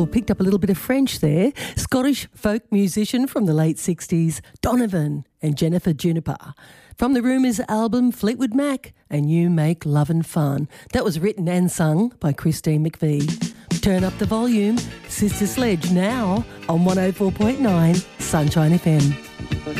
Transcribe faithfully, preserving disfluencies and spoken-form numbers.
or picked up a little bit of French there. Scottish folk musician from the late sixties, Donovan and Jennifer Juniper. From the Rumours album, Fleetwood Mac and You Make Lovin' Fun. That was written and sung by Christine McVie. Turn up the volume. Sister Sledge now on one oh four point nine Sunshine F M.